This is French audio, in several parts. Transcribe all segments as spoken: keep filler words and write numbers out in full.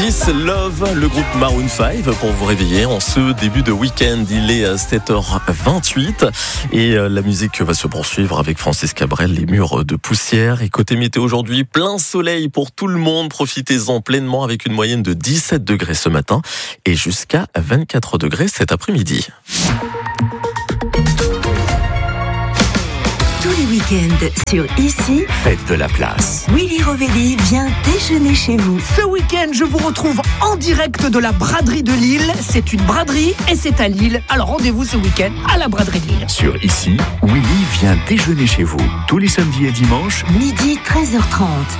This Love, le groupe Maroon cinq pour vous réveiller en ce début de week-end. Il est sept heures vingt-huit et la musique va se poursuivre avec Francis Cabrel, Les Murs de Poussière. Et côté météo aujourd'hui, plein soleil pour tout le monde. Profitez-en pleinement avec une moyenne de dix-sept degrés ce matin et jusqu'à vingt-quatre degrés cet après-midi. Tous les week-ends sur Ici, faites de la place. Willy Rovelli vient déjeuner chez vous. Ce week-end, je vous retrouve en direct de la braderie de Lille. C'est une braderie et c'est à Lille. Alors rendez-vous ce week-end à la braderie de Lille. Sur Ici, Willy vient déjeuner chez vous. Tous les samedis et dimanches, midi treize heures trente.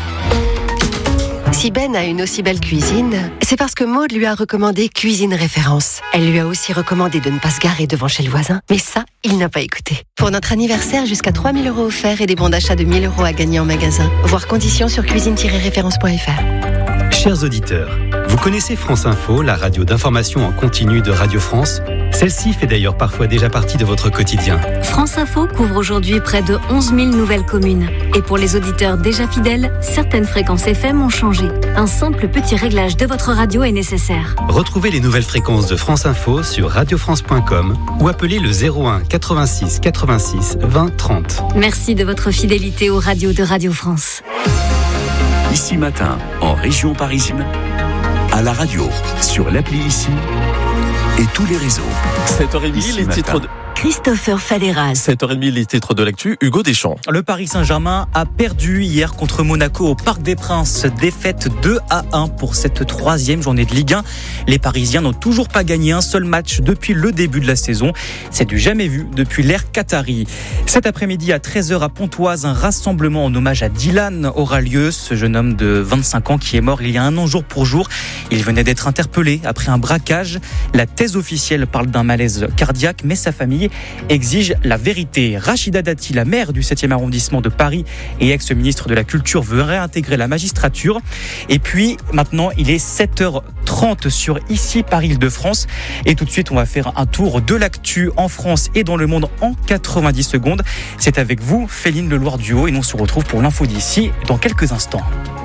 Si Ben a une aussi belle cuisine, c'est parce que Maud lui a recommandé Cuisine Référence. Elle lui a aussi recommandé de ne pas se garer devant chez le voisin. Mais ça, il n'a pas écouté. Pour notre anniversaire, jusqu'à trois mille euros offerts et des bons d'achat de mille euros à gagner en magasin. Voir conditions sur cuisine tiret référence point f r. Chers auditeurs, vous connaissez France Info, la radio d'information en continu de Radio France? Celle-ci fait d'ailleurs parfois déjà partie de votre quotidien. France Info couvre aujourd'hui près de onze mille nouvelles communes. Et pour les auditeurs déjà fidèles, certaines fréquences F M ont changé. Un simple petit réglage de votre radio est nécessaire. Retrouvez les nouvelles fréquences de France Info sur radio france point com ou appelez le zéro un quatre-vingt-six quatre-vingt-six vingt trente. Merci de votre fidélité aux radios de Radio France. Ici Matin, en région parisienne, à la radio, sur l'appli Ici et tous les réseaux. sept heures trente, les titres de... Christopher Faleras. sept heures trente, les titres de l'actu, Hugo Deschamps. Le Paris Saint-Germain a perdu hier contre Monaco au Parc des Princes. Défaite deux à un pour cette troisième journée de Ligue un. Les Parisiens n'ont toujours pas gagné un seul match depuis le début de la saison. C'est du jamais vu depuis l'ère Qatari. Cet après-midi à treize heures à Pontoise, un rassemblement en hommage à Dylan aura lieu. Ce jeune homme de vingt-cinq ans qui est mort il y a un an jour pour jour. Il venait d'être interpellé après un braquage. La thèse officielle parle d'un malaise cardiaque, mais sa famille exige la vérité. Rachida Dati, la maire du septième arrondissement de Paris et ex-ministre de la Culture, veut réintégrer la magistrature. Et puis, maintenant, il est sept heures trente sur Ici, Paris-Île-de-France. Et tout de suite, on va faire un tour de l'actu en France et dans le monde en quatre-vingt-dix secondes. C'est avec vous, Féline Leloir-Duhaut, et on se retrouve pour l'info d'ici dans quelques instants.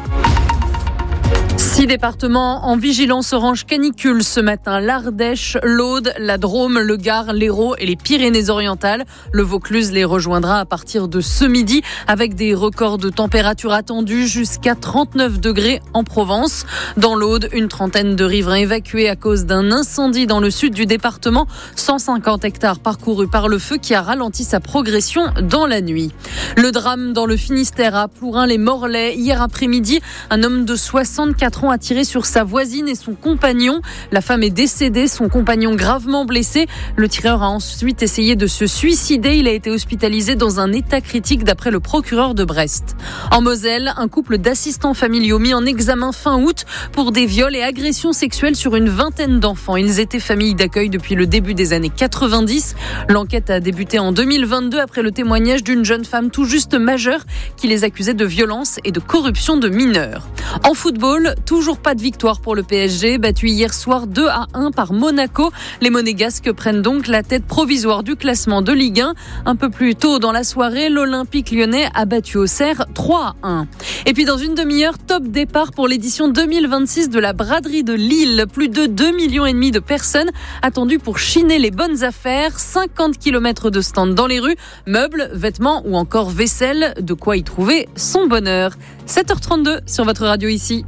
Six départements en vigilance orange canicule ce matin. L'Ardèche, l'Aude, la Drôme, le Gard, l'Hérault et les Pyrénées-Orientales. Le Vaucluse les rejoindra à partir de ce midi avec des records de température attendus jusqu'à trente-neuf degrés en Provence. Dans l'Aude, une trentaine de riverains évacués à cause d'un incendie dans le sud du département. cent cinquante hectares parcourus par le feu qui a ralenti sa progression dans la nuit. Le drame dans le Finistère à Plourin-les-Morlaix. Hier après-midi, un homme de soixante-quatre ans a tiré sur sa voisine et son compagnon. La femme est décédée, son compagnon gravement blessé. Le tireur a ensuite essayé de se suicider. Il a été hospitalisé dans un état critique d'après le procureur de Brest. En Moselle, un couple d'assistants familiaux mis en examen fin août pour des viols et agressions sexuelles sur une vingtaine d'enfants. Ils étaient famille d'accueil depuis le début des années quatre-vingt-dix. L'enquête a débuté en deux mille vingt-deux après le témoignage d'une jeune femme tout juste majeure qui les accusait de violence et de corruption de mineurs. En football, toujours pas de victoire pour le P S G, battu hier soir deux à un par Monaco. Les Monégasques prennent donc la tête provisoire du classement de Ligue un. Un peu plus tôt dans la soirée, l'Olympique lyonnais a battu Auxerre trois à un. Et puis dans une demi-heure, top départ pour l'édition deux mille vingt-six de la braderie de Lille. Plus de deux millions et demi de personnes attendues pour chiner les bonnes affaires. cinquante kilomètres de stands dans les rues, meubles, vêtements ou encore vaisselle. De quoi y trouver son bonheur. sept heures trente-deux sur votre radio Ici.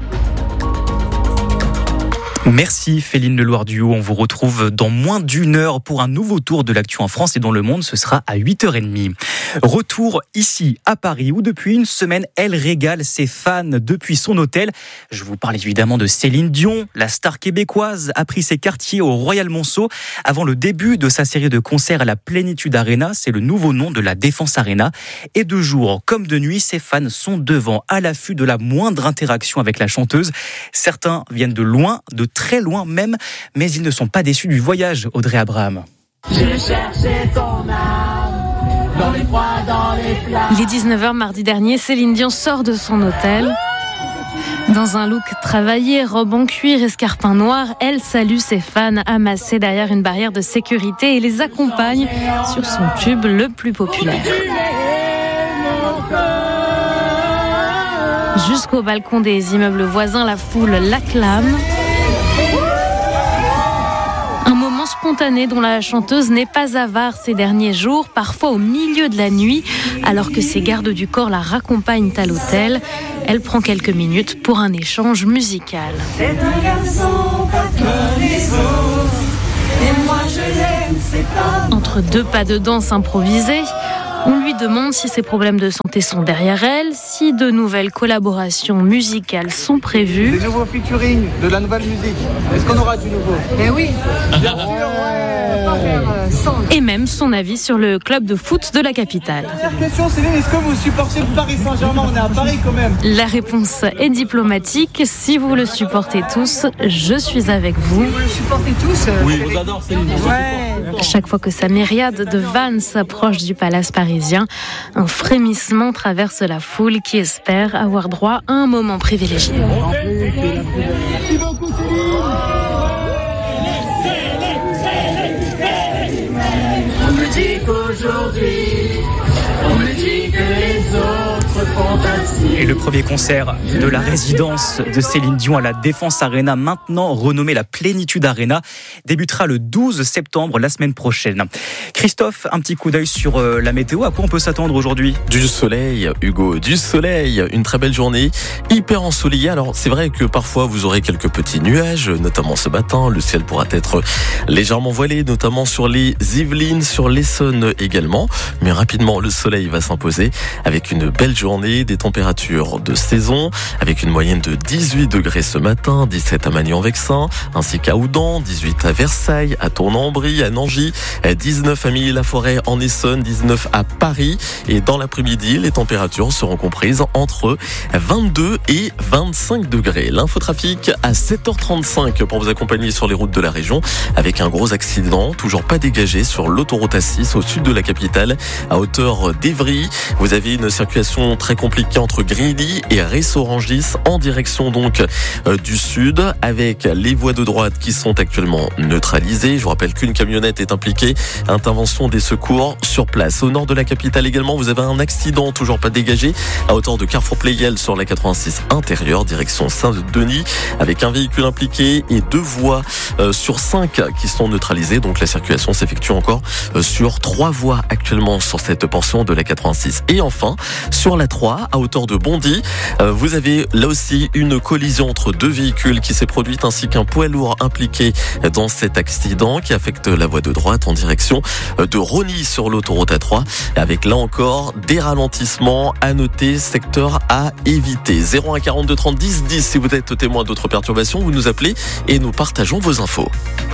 Merci Féline Leloir-Duhaut. On vous retrouve dans moins d'une heure pour un nouveau tour de l'actu en France et dans le monde. Ce sera à huit heures trente. Retour ici à Paris où depuis une semaine, elle régale ses fans depuis son hôtel. Je vous parle évidemment de Céline Dion. La star québécoise a pris ses quartiers au Royal Monceau avant le début de sa série de concerts à la Plénitude Arena. C'est le nouveau nom de la Défense Arena. Et de jour comme de nuit, ses fans sont devant, à l'affût de la moindre interaction avec la chanteuse. Certains viennent de loin, de très loin même, mais ils ne sont pas déçus du voyage, Audrey Abraham. J'ai cherché ton âme, dans les froids, dans les flammes. Il est dix-neuf heures mardi dernier, Céline Dion sort de son hôtel. Dans un look travaillé, robe en cuir, escarpin noir, elle salue ses fans amassés derrière une barrière de sécurité et les accompagne sur son tube le plus populaire. Jusqu'au balcon des immeubles voisins, la foule l'acclame. Un moment spontané dont la chanteuse n'est pas avare ces derniers jours, parfois au milieu de la nuit, alors que ses gardes du corps la raccompagnent à l'hôtel. Elle prend quelques minutes pour un échange musical. C'est un garçon pas comme les autres, et moi je l'aime, c'est pas... Entre deux pas de danse improvisés, on lui demande si ses problèmes de santé sont derrière elle, si de nouvelles collaborations musicales sont prévues. Des nouveaux featuring, de la nouvelle musique. Est-ce qu'on aura du nouveau ? Eh oui. Bien sûr, ouais. Pas faire euh, sans. Et même son avis sur le club de foot de la capitale. Dernière question, Céline, est-ce que vous supportez le Paris Saint-Germain ? On est à Paris quand même. La réponse est diplomatique. Si vous le supportez tous, je suis avec vous. Vous le supportez tous. euh, Oui, je vous adore, Céline. Ouais. Chaque fois que sa myriade de vannes s'approche du palace parisien, un frémissement traverse la foule qui espère avoir droit à un moment privilégié. Merci beaucoup, Céline. On me dit qu'aujourd'hui, on me dit que les autres font ainsi. Et le premier concert de la résidence de Céline Dion à la Défense Arena, maintenant renommée la Plénitude Arena, débutera le douze septembre, la semaine prochaine. Christophe, un petit coup d'œil sur la météo. À quoi on peut s'attendre aujourd'hui ? Du soleil, Hugo, du soleil. Une très belle journée, hyper ensoleillée. Alors, c'est vrai que parfois, vous aurez quelques petits nuages, notamment ce matin. Le ciel pourra être légèrement voilé, notamment sur les Yvelines, sur l'Essonne également. Mais rapidement, le soleil va s'imposer avec une belle journée, des températures de saison, avec une moyenne de dix-huit degrés ce matin, dix-sept à Magnan-Vexin, ainsi qu'à Oudan, dix-huit à Versailles, à Tournan-en-Brie, à Nangy, dix-neuf à Milly-la-Forêt en Essonne, dix-neuf à Paris. Et dans l'après-midi, les températures seront comprises entre vingt-deux et vingt-cinq degrés. L'infotrafic à sept heures trente-cinq pour vous accompagner sur les routes de la région, avec un gros accident, toujours pas dégagé sur l'autoroute A six au sud de la capitale, à hauteur d'Evry. Vous avez une circulation très compliquée entre Grilly et Ressorangis en direction donc euh, du sud, avec les voies de droite qui sont actuellement neutralisées. Je vous rappelle qu'une camionnette est impliquée. Intervention des secours sur place. Au nord de la capitale également, vous avez un accident toujours pas dégagé à hauteur de Carrefour Pleyel sur la quatre-vingt-six intérieure, direction Saint-Denis, avec un véhicule impliqué et deux voies euh, sur cinq qui sont neutralisées. Donc la circulation s'effectue encore euh, sur trois voies actuellement sur cette portion de la quatre-vingt-six. Et enfin, sur la trois, à hauteur de Bondy, euh, vous avez là aussi une collision entre deux véhicules qui s'est produite, ainsi qu'un poids lourd impliqué dans cet accident qui affecte la voie de droite en direction de Rosny sur l'autoroute A trois, avec là encore des ralentissements à noter, secteur à éviter. zéro un quarante-deux trente dix dix si vous êtes témoin d'autres perturbations, vous nous appelez et nous partageons vos infos.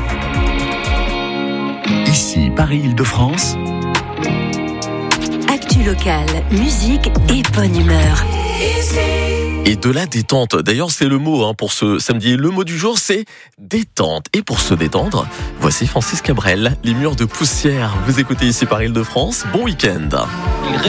Ici, Paris-Île-de-France. Actu locale, musique et bonne humeur. Et de la détente. D'ailleurs, c'est le mot hein, pour ce samedi. Le mot du jour, c'est détente. Et pour se détendre, voici Francis Cabrel, Les Murs de Poussière. Vous écoutez ici Paris-Île-de-France. Bon week-end.